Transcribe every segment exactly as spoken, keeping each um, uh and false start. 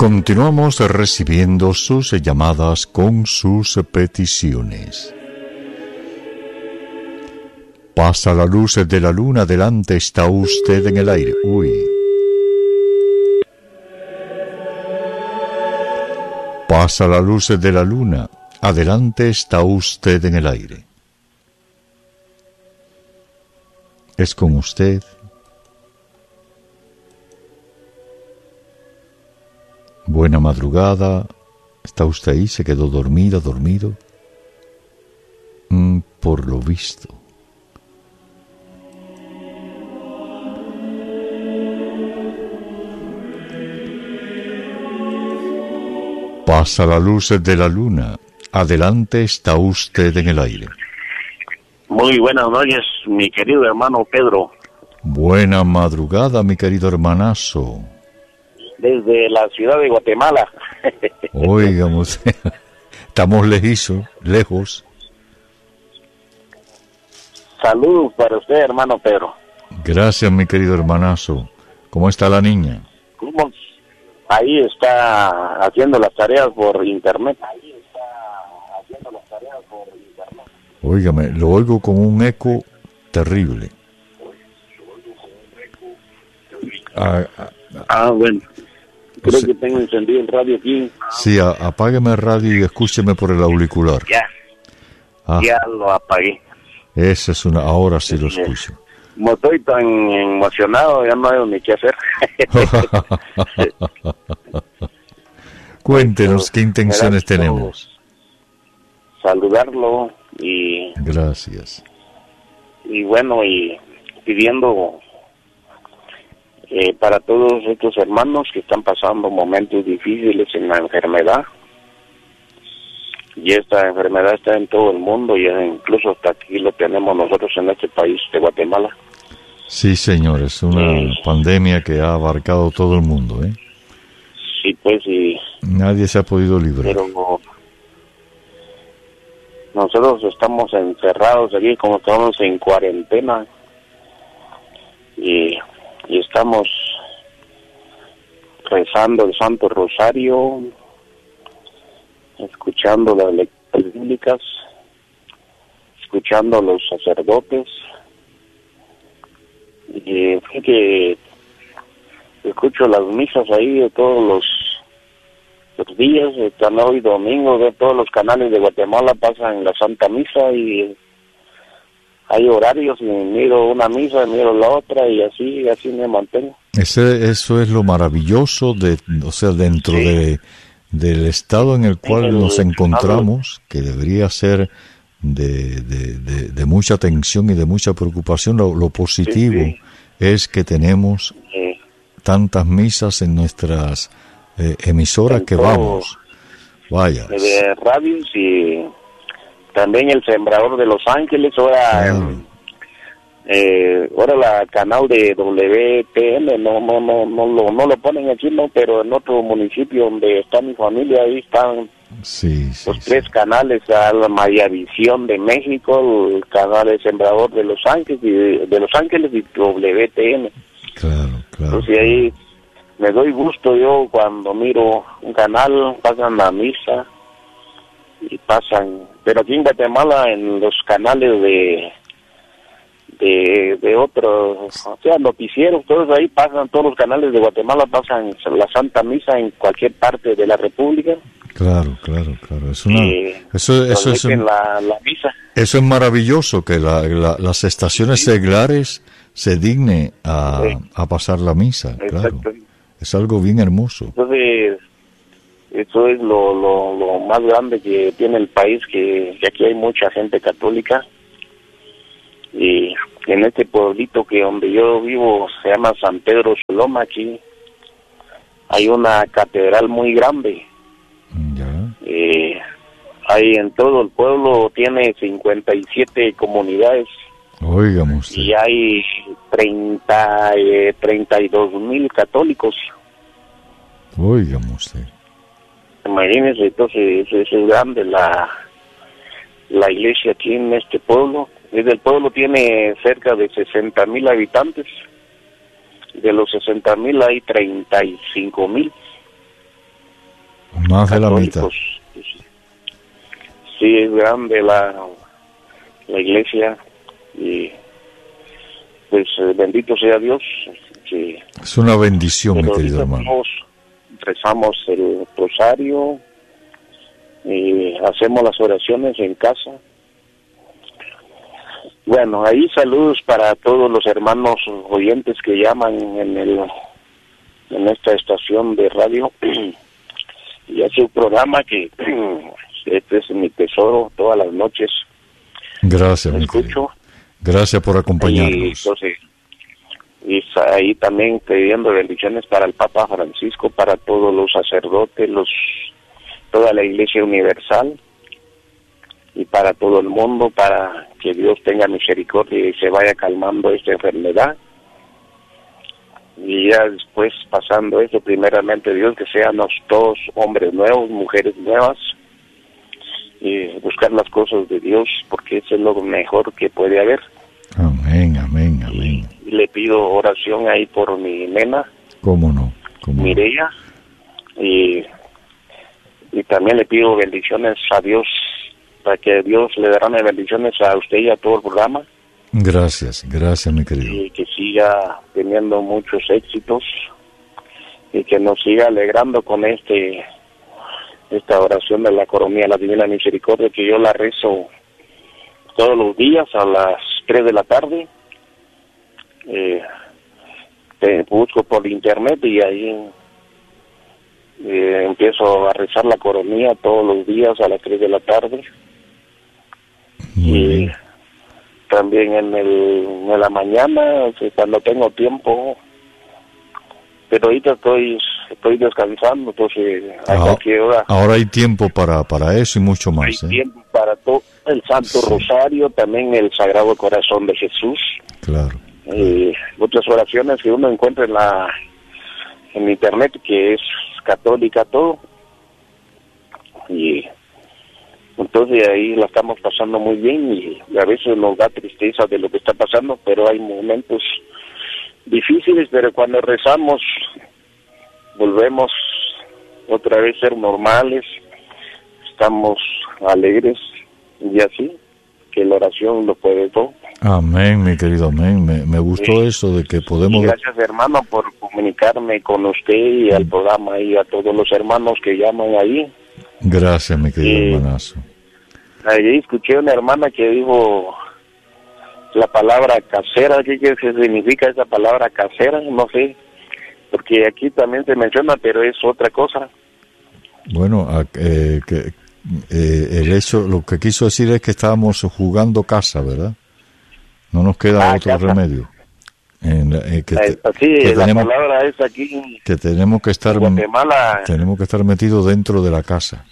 Continuamos recibiendo sus llamadas con sus peticiones. Pasa la luz de la luna, adelante está usted en el aire. Uy. Pasa la luz de la luna, adelante está usted en el aire. ¿Es con usted? Buena madrugada. ¿Está usted ahí? ¿Se quedó dormida, dormido? Mm, por lo visto. Pasa la luz de la luna. Adelante está usted en el aire. Muy buenas noches, mi querido hermano Pedro. Buena madrugada, mi querido hermanazo. Desde la ciudad de Guatemala. Oigamos, estamos lejizo, lejos. Saludos para usted, hermano Pedro. Gracias, mi querido hermanazo. ¿Cómo está la niña? ¿Cómo? Ahí está haciendo las tareas por internet. Ahí está haciendo las tareas por internet. Óigame, lo oigo con un eco terrible. Ah, ah, ah bueno. Creo o sea, que tengo encendido el radio aquí. Sí, a, apágueme el radio y escúcheme por el auricular. Ya. Ah, ya lo apagué. Esa es una... Ahora sí lo escucho. Como estoy tan emocionado, ya no hay ni qué hacer. Cuéntenos qué intenciones tenemos. Saludarlo y... Gracias. Y bueno, y pidiendo... Eh, para todos estos hermanos que están pasando momentos difíciles en la enfermedad, y esta enfermedad está en todo el mundo, y incluso hasta aquí lo tenemos nosotros en este país de Guatemala. Sí, señor, es una eh, pandemia que ha abarcado todo el mundo, ¿eh? Sí, pues, y... Nadie se ha podido librar. Pero no, nosotros estamos encerrados aquí, como estamos en cuarentena, y... y estamos rezando el Santo Rosario, escuchando las lecturas bíblicas, escuchando a los sacerdotes, y fíjate que escucho las misas ahí de todos los, los días, están hoy domingo, de todos los canales de Guatemala pasan la Santa Misa, y hay horarios y miro una misa, miro la otra, y así así me mantengo. Ese, eso es lo maravilloso, de, o sea, dentro sí. de del estado en el cual el, nos encontramos, que debería ser de, de, de, de mucha tensión y de mucha preocupación, lo, lo positivo sí, sí. es que tenemos sí. tantas misas en nuestras eh, emisoras en que todo, vamos. Vaya. De radios y... También el Sembrador de Los Ángeles, ahora claro. eh, ahora la canal de W T M, no no no no lo no lo ponen aquí, no, pero en otro municipio donde está mi familia, ahí están sí, sí, los tres sí. canales, a la Mayavisión de México, el canal de Sembrador de Los Ángeles y de, de Los Ángeles y W T M. Claro, claro. Entonces ahí me doy gusto yo cuando miro un canal, pasan la misa y pasan, pero aquí en Guatemala en los canales de de, de otros, o sea, noticieros, todos ahí pasan, todos los canales de Guatemala pasan la Santa Misa en cualquier parte de la República. Claro, claro, claro. Es una, eh, eso, eso es un, la, la misa. Eso es maravilloso, que la, la, las estaciones sí. seglares se digne a, sí. a pasar la misa. Claro. Es algo bien hermoso. Entonces, eso es lo, lo, lo más grande que tiene el país, que, que aquí hay mucha gente católica, y en este pueblito que donde yo vivo se llama San Pedro Soloma, aquí hay una catedral muy grande. Ya. Eh, hay en todo el pueblo, tiene cincuenta y siete comunidades. Oigamos. Y hay treinta, eh, treinta y dos mil católicos. Oigamos. Imagínense, entonces es, es grande la la iglesia aquí en este pueblo. Desde el pueblo tiene cerca de sesenta mil habitantes. De los sesenta mil hay treinta y cinco mil Más de la mitad. Sí, es grande la, la iglesia y pues bendito sea Dios. Sí. Es una bendición, mi querido hermano. Nos rezamos el rosario y hacemos las oraciones en casa. Bueno, ahí saludos para todos los hermanos oyentes que llaman en el en esta estación de radio y a su programa que este es mi tesoro todas las noches. Gracias, mi escucho. querido. Gracias por acompañarnos. Y, entonces, y ahí también pidiendo bendiciones para el Papa Francisco, para todos los sacerdotes, los toda la Iglesia Universal y para todo el mundo, para que Dios tenga misericordia y se vaya calmando esta enfermedad. Y ya después, pasando eso, primeramente Dios, que seamos todos hombres nuevos, mujeres nuevas, y buscar las cosas de Dios, porque eso es lo mejor que puede haber. Amén, amén, amén. Y, y le pido oración ahí por mi nena. ¿Cómo no? ¿Cómo Mireia. No? Y, y también le pido bendiciones a Dios, para que Dios le dará bendiciones a usted y a todo el programa. Gracias, gracias, mi querido. Y que siga teniendo muchos éxitos y que nos siga alegrando con este esta oración de la coronilla, la Divina Misericordia, que yo la rezo todos los días a las tres de la tarde. Eh, te busco por internet y ahí eh, empiezo a rezar la coronilla todos los días a las tres de la tarde. Muy y bien. También en, el, en la mañana, o sea, cuando tengo tiempo, pero ahorita estoy estoy descansando, entonces a Ah, cualquier hora. Ahora hay tiempo para, para eso y mucho Hay más. ¿eh? tiempo para todo el Santo Sí. Rosario, también el Sagrado Corazón de Jesús, Claro. y otras oraciones que uno encuentra en la en internet, que es católica todo, y entonces ahí la estamos pasando muy bien y a veces nos da tristeza de lo que está pasando, pero hay momentos difíciles, pero cuando rezamos volvemos otra vez a ser normales, estamos alegres y así, que la oración lo puede todo. Amén, mi querido, amén. Me, me gustó Sí. eso de que podemos... Y gracias, hermano, por comunicarme con usted y al programa y a todos los hermanos que llaman ahí. Gracias, mi querido Sí. hermanazo. Ahí escuché una hermana que dijo la palabra casera. ¿Qué, qué significa esa palabra casera? No sé, porque aquí también se menciona, pero es otra cosa. Bueno, a- eh, que, eh, el hecho, lo que quiso decir es que estábamos jugando casa, ¿verdad? No nos queda Ah, otro casa. remedio. En la- eh, que, Eh, te- sí, que la tenemos, palabra es aquí que tenemos que estar en Guatemala. tenemos que estar metidos dentro de la casa.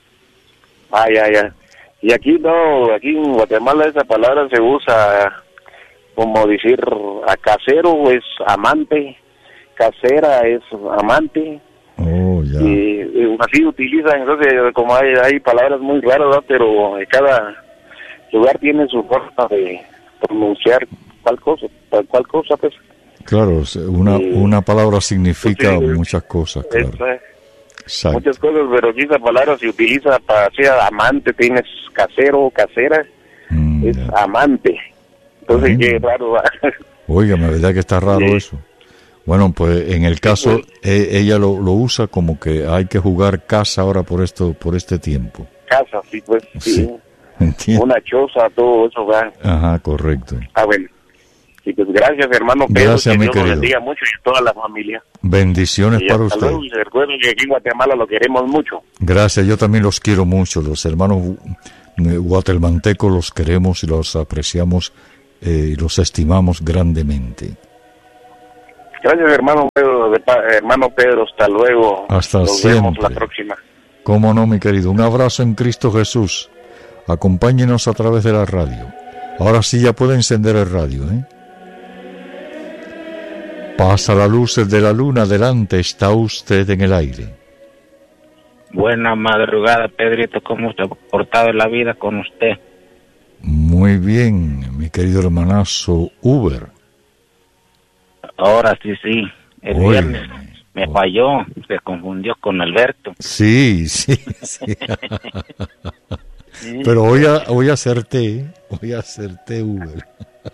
Ah, ya, ya. Y aquí no, aquí en Guatemala esa palabra se usa como decir a casero es amante, casera es amante. Oh, ya. Y, y así utilizan, entonces como hay, hay palabras muy raras, ¿verdad? Pero cada lugar tiene su forma de pronunciar cuál cosa, cuál cosa, pues. Claro, se- una, Sí. una palabra significa Sí. muchas cosas, claro. Eso es. Exacto. Muchas cosas, pero aquí esa palabra se utiliza para ser amante, tienes casero o casera, Mm, es ya. amante. Entonces, Bueno. qué raro. ¿Va? Óigame, ¿verdad que está raro Sí. eso? Bueno, pues en el caso, pues. eh, ella lo, lo usa como que hay que jugar casa ahora por esto, por este tiempo. Casa, sí, pues, sí. Sí. ¿Entiendes? Una choza, todo eso va. Ajá, correcto. Ah, bueno. Y pues gracias, hermano Pedro, Gracias, que mi Dios nos querido. bendiga mucho y a toda la familia. Bendiciones Y para hasta usted. luego, y recuerden que aquí en Guatemala lo queremos mucho. Gracias, yo también los quiero mucho. Los hermanos gu- guatemaltecos los queremos y los apreciamos eh, y los estimamos grandemente. Gracias, hermano Pedro, de pa- hermano Pedro, hasta luego. Hasta Nos siempre. vemos la próxima. Cómo no, mi querido. Un abrazo en Cristo Jesús. Acompáñenos a través de la radio. Ahora sí ya puede encender el radio, ¿eh? Pasa la luz de la luna, adelante, está usted en el aire. Buena madrugada, Pedrito. ¿Cómo se ha portado la vida con usted? Muy bien, mi querido hermanazo Uber. Ahora sí, sí. El Óigame, viernes Me falló, se confundió con Alberto. Sí, sí, sí. Sí. Pero hoy, a- hoy acerté, hoy acerté, Uber.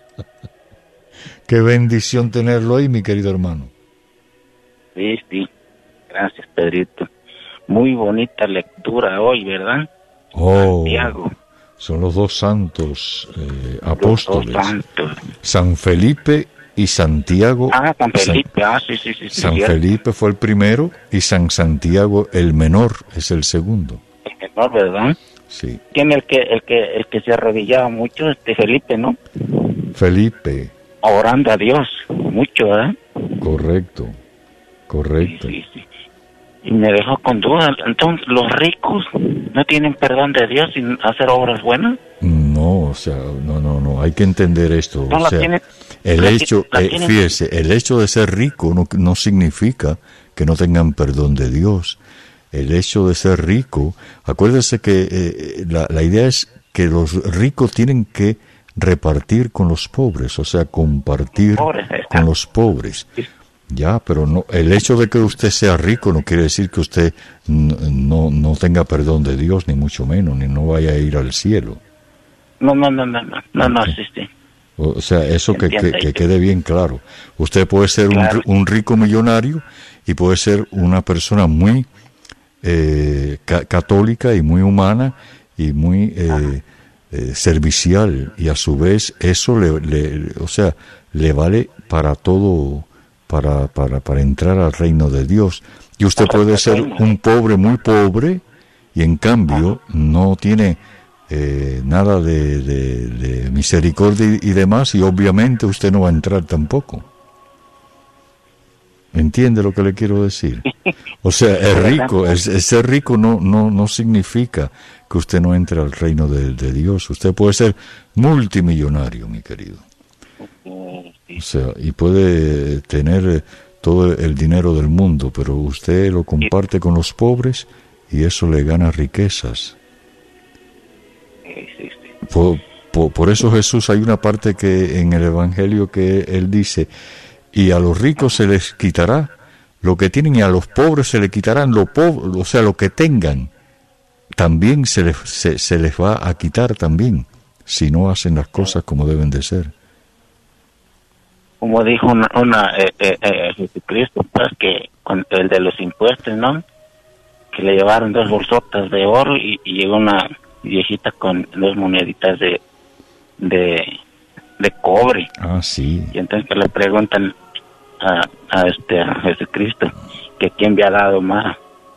Qué bendición tenerlo ahí, mi querido hermano. Sí, sí. Gracias, Pedrito. Muy bonita lectura hoy, ¿verdad? Oh, Santiago. son los dos santos eh, Los dos apóstoles, santos. San Felipe y Santiago. Ah, San San- Felipe. Ah, sí, sí, sí. sí, San cierto. Felipe fue el primero y San Santiago el menor es el segundo. El menor, ¿verdad? Sí, ¿Quién el que el que el que se arrodillaba mucho? Este Felipe, ¿no? Felipe, Orando a Dios mucho, ¿verdad? correcto, correcto. Sí, sí, sí. Y me dejó con dudas. Entonces, ¿los ricos no tienen perdón de Dios sin hacer obras buenas? No, o sea, no, no, no, hay que entender esto. No O la sea, tienen- el la ti- hecho, la eh, tienen- fíjese, el hecho de ser rico no, no significa que no tengan perdón de Dios. El hecho de ser rico, acuérdese que eh, la, la idea es que los ricos tienen que repartir con los pobres, o sea, compartir Pobres, exacto. con los pobres. Ya, pero no, el hecho de que usted sea rico no quiere decir que usted n- no, no tenga perdón de Dios, ni mucho menos, ni no vaya a ir al cielo. No, no, no, no, no, no, no, sí, sí. O sea, eso que, que, Entiendo. que quede bien claro. Usted puede ser un, Claro. ri- un rico millonario y puede ser una persona muy eh, ca- católica y muy humana y muy eh, eh, servicial, y a su vez eso le, le- o sea, le vale para todo, para, para, para entrar al reino de Dios. Y usted puede ser un pobre muy pobre y en cambio no tiene eh, nada de, de- de misericordia y, y demás, y obviamente usted no va a entrar tampoco. ¿Entiende lo que le quiero decir? O sea, es rico, es, es ser rico no, no, no significa que usted no entre al reino de, de Dios. Usted puede ser multimillonario, mi querido. O sea, y puede tener eh, todo el dinero del mundo, pero usted lo comparte con los pobres y eso le gana riquezas. Sí, sí, sí. Por, por, por eso Jesús, hay una parte que en el Evangelio que él dice, y a los ricos se les quitará lo que tienen y a los pobres se les quitarán lo pobre, o sea, lo que tengan, también se les, se, se les va a quitar también, si no hacen las cosas como deben de ser. Como dijo una, una eh, eh, eh, Jesucristo, pues, que con el de los impuestos, ¿no? Que le llevaron dos bolsotas de oro y, y llegó una viejita con dos moneditas de de, de cobre. Ah, sí. Y entonces que le preguntan a, a este a Jesucristo que quién había dado más.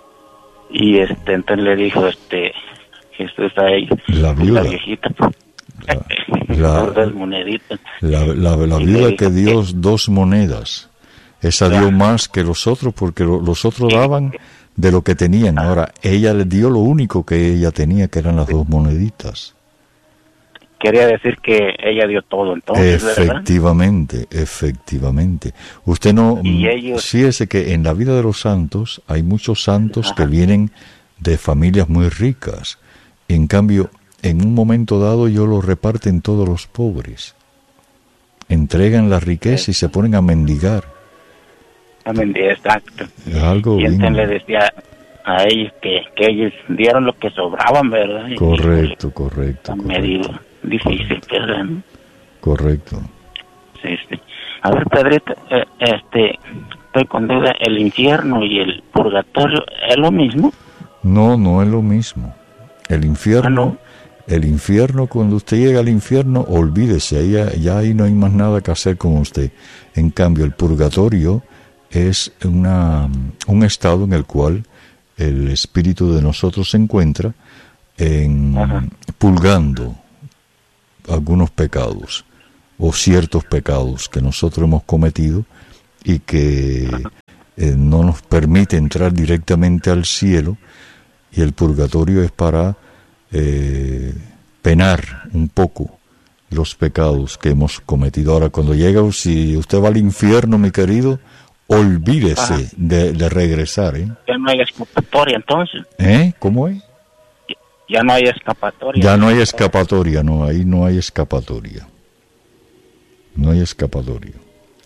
Y este entonces le dijo este Jesús a ella, La viuda. la viejita, pues, La- por dos moneditas. La, la, la Y le viuda dijo que dio dos monedas, esa dio más que los otros, porque lo- los otros daban de lo que tenían. Ahora, ella le dio lo único que ella tenía, que eran las dos moneditas. Quería decir que ella dio todo entonces, ¿verdad? Efectivamente, efectivamente. Usted no... Y ellos- Fíjese que en la vida de los santos hay muchos santos que vienen de familias muy ricas. En cambio, en un momento dado ellos lo reparten todos los pobres. Entregan la riqueza y se ponen a mendigar. Amén, exacto. Es algo Y entonces bien... le decía a ellos que, que ellos dieron lo que sobraban, ¿verdad? Y Correcto, correcto, han correcto, medido difícil, ¿verdad? correcto. Sí, sí. A ver, Pedrito, eh, este, estoy con duda, ¿el infierno y el purgatorio es lo mismo? No, no es lo mismo. El infierno, el infierno, cuando usted llega al infierno, olvídese, ahí ya, ya ahí no hay más nada que hacer con usted. En cambio, el purgatorio es una, un estado en el cual el espíritu de nosotros se encuentra en, Ajá. purgando algunos pecados o ciertos pecados que nosotros hemos cometido y que eh, no nos permite entrar directamente al cielo, y el purgatorio es para eh, penar un poco los pecados que hemos cometido. Ahora, cuando llega, si usted va al infierno, mi querido, olvídese de, de regresar, ¿eh? Ya no hay escapatoria entonces, ¿Eh? ¿Cómo es? ya no hay escapatoria. Ya no hay escapatoria, no, ahí no hay escapatoria. No hay escapatoria.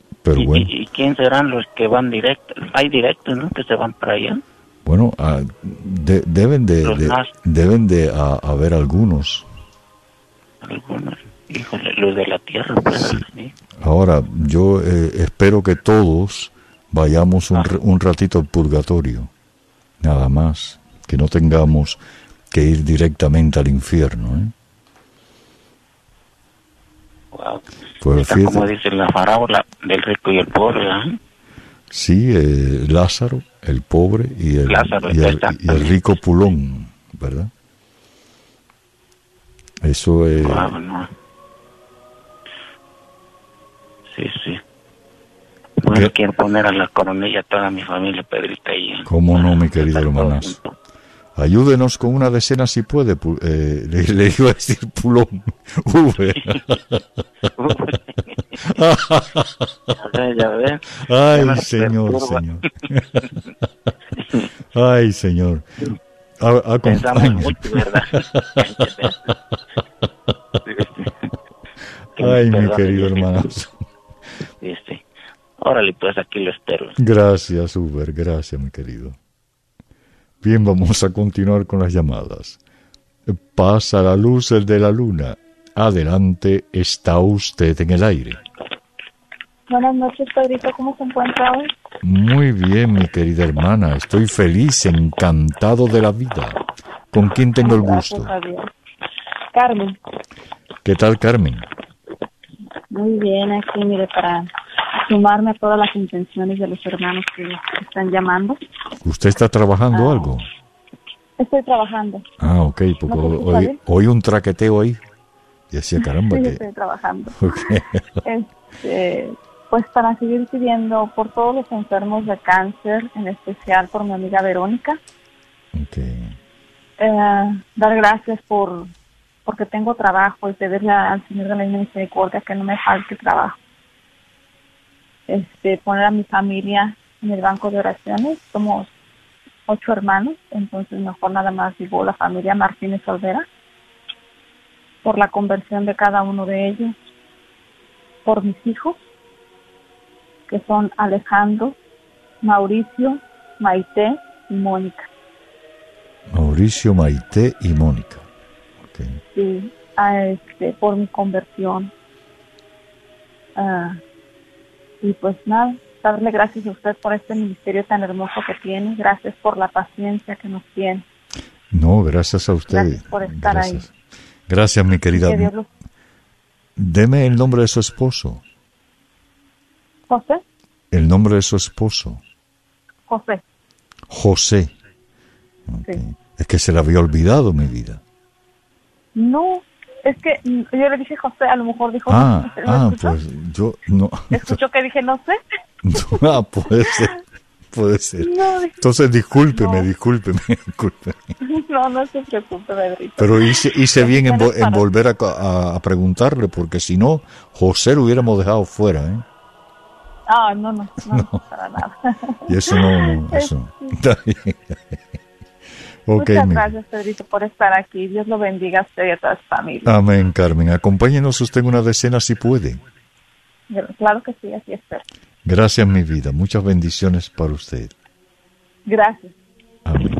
Pero ¿Y, bueno. y, y quién serán los que van directos? Hay directos, ¿no? Que se van para allá. Bueno, ah, de, deben de, Los de más. deben de a- haber algunos. Algunos. Híjole, los de la tierra. Pues, Sí. ¿sí? Ahora, yo eh, espero que todos vayamos un, Ah. r- un ratito al purgatorio, nada más, que no tengamos que ir directamente al infierno, ¿eh? Wow. Pues Está fíjate, como dice la parábola del rico y el pobre, ¿eh? sí, eh, Lázaro, el pobre y el, Lázaro, y el, exactamente. y el rico Pulón, ¿verdad? Eso es... Wow, no. Sí, sí. Bueno, ¿Qué? quiero poner a la coronilla a toda mi familia, Pedrita. Y, ¿Cómo no, mi querido estar todos hermanazo? juntos. Ayúdenos con una decena si puede, pu- eh, le, le iba a decir Pulón. V. Ya ves, ya ves. Ay, Ya nos señor, perturba. señor. Ay, señor. A- Pensamos acompaña. mucho, ¿verdad? Sí, sí. Que me Ay, mi perdone, querido Diosito. hermanazo. Sí, sí. Órale, pues aquí lo espero. Gracias, Uber, gracias, mi querido. Bien, vamos a continuar con las llamadas. Pasa la luz el de la luna. Adelante, está usted en el aire. Buenas noches, Pedrito. ¿Cómo se encuentra hoy? Muy bien, mi querida hermana. Estoy feliz, encantado de la vida. ¿Con quién tengo el gusto? Gracias a Dios. Carmen. ¿Qué tal, Carmen? Muy bien, aquí, mire, para sumarme a todas las intenciones de los hermanos que están llamando. ¿Usted está trabajando Ah. algo? Estoy trabajando. Ah, ok, porque ¿No te escucha oí, bien? oí un traqueteo ahí. Y decía, caramba, Sí, que... estoy trabajando. Ok. Este, pues para seguir pidiendo por todos los enfermos de cáncer, en especial por mi amiga Verónica. Ok. Eh, dar gracias por porque tengo trabajo y pedirle al Señor de la Misericordia que no me falte trabajo. Este, poner a mi familia en el banco de oraciones. Somos ocho hermanos, entonces mejor nada más digo la familia Martínez Olvera, por la conversión de cada uno de ellos, por mis hijos, que son Alejandro, Mauricio, Maite y Mónica. Mauricio, Maite y Mónica. Ok. Sí, a este, por mi conversión. Ah, y pues nada, darle gracias a usted por este ministerio tan hermoso que tiene. Gracias por la paciencia que nos tiene. No, gracias a usted. Gracias por estar gracias. Gracias, mi querida. Que Dios los- Deme el nombre de su esposo. José, El nombre de su esposo. José, José. Ok. Sí. Es que se le había olvidado mi vida. no, es que mm, yo le dije José, a lo mejor dijo. Ah, ¿me ah, escuchó? pues yo no. ¿Escuchó que dije no sé? Ah, puede ser. Puede ser. No, dije- Entonces, discúlpeme, No. discúlpeme, discúlpeme. no, no se preocupe, Pedrito. Pero hice, hice bien en, vo- Bendiciones en para- volver a, a- a preguntarle, porque si no, José lo hubiéramos dejado fuera, ¿eh? Ah, no, no, no, no, para nada. Y eso no, no, eso. Está bien. Ok, Muchas mi- gracias, Pedrito, por estar aquí. Dios lo bendiga a usted y a toda su familia. Amén, Carmen. Acompáñenos usted en una decena si puede. Claro que sí, así espero. Gracias, mi vida. Muchas bendiciones para usted. Gracias. Amén.